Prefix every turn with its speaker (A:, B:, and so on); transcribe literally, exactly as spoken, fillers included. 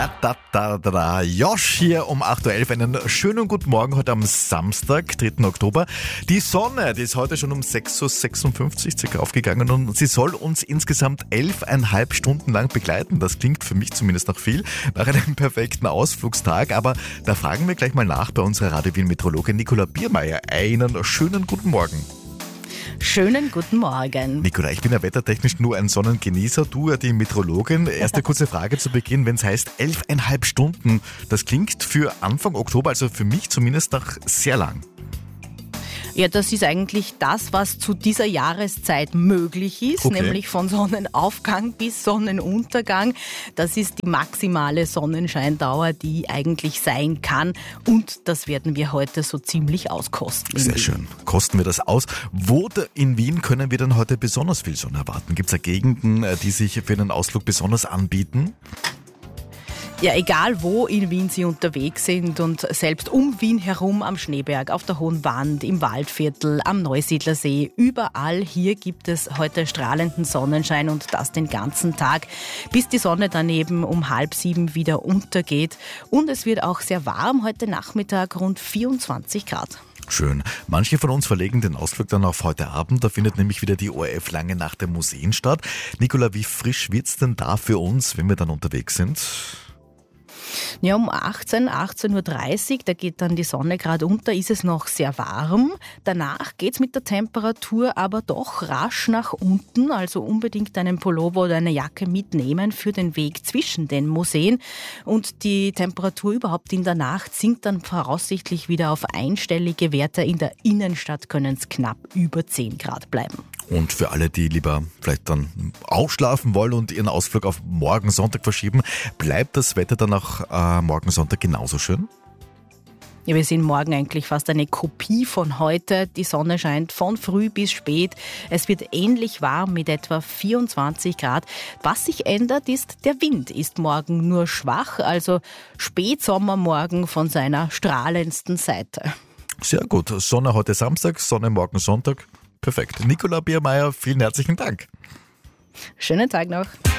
A: Da, da, da, da, da. Josh hier um acht Uhr elf. Einen schönen guten Morgen heute am Samstag, dritten Oktober. Die Sonne, die ist heute schon um sechs Uhr sechsundfünfzig circa aufgegangen und sie soll uns insgesamt elfeinhalb Stunden lang begleiten. Das klingt für mich zumindest noch viel nach einem perfekten Ausflugstag. Aber da fragen wir gleich mal nach bei unserer Radio Wien Meteorologin Nicola Biermeier. Einen schönen guten Morgen.
B: Schönen guten Morgen.
A: Nicola, ich bin ja wettertechnisch nur ein Sonnengenießer, du ja die Meteorologin. Erste kurze Frage zu Beginn, wenn es heißt elfeinhalb Stunden, das klingt für Anfang Oktober, also für mich zumindest nach sehr lang.
B: Ja, das ist eigentlich das, was zu dieser Jahreszeit möglich ist,
A: Okay.
B: nämlich von Sonnenaufgang bis Sonnenuntergang. Das ist die maximale Sonnenscheindauer, die eigentlich sein kann, und das werden wir heute so ziemlich auskosten.
A: Sehr schön. Kosten wir das aus. Wo in Wien können wir denn heute besonders viel Sonne erwarten? Gibt es da Gegenden, die sich für einen Ausflug besonders anbieten?
B: Ja, egal wo in Wien Sie unterwegs sind und selbst um Wien herum am Schneeberg, auf der Hohen Wand, im Waldviertel, am Neusiedlersee, überall hier gibt es heute strahlenden Sonnenschein und das den ganzen Tag, bis die Sonne dann eben um halb sieben wieder untergeht. Und es wird auch sehr warm, heute Nachmittag rund vierundzwanzig Grad.
A: Schön. Manche von uns verlegen den Ausflug dann auf heute Abend. Da findet nämlich wieder die O R F Lange Nacht der Museen statt. Nicola, wie frisch wird's denn da für uns, wenn wir dann unterwegs sind?
B: Ja, um achtzehn, achtzehn Uhr dreißig, da geht dann die Sonne gerade unter, ist es noch sehr warm. Danach geht's mit der Temperatur aber doch rasch nach unten, also unbedingt einen Pullover oder eine Jacke mitnehmen für den Weg zwischen den Museen. Und die Temperatur überhaupt in der Nacht sinkt dann voraussichtlich wieder auf einstellige Werte. In der Innenstadt können es knapp über zehn Grad bleiben.
A: Und für alle, die lieber vielleicht dann ausschlafen wollen und ihren Ausflug auf morgen Sonntag verschieben, bleibt das Wetter dann auch äh, morgen Sonntag genauso schön?
B: Ja, wir sehen morgen eigentlich fast eine Kopie von heute. Die Sonne scheint von früh bis spät. Es wird ähnlich warm mit etwa vierundzwanzig Grad. Was sich ändert, ist, der Wind ist morgen nur schwach, also Spätsommermorgen von seiner strahlendsten Seite.
A: Sehr gut. Sonne heute Samstag, Sonne morgen Sonntag. Perfekt. Nicola Biermeier, vielen herzlichen Dank.
B: Schönen Tag noch.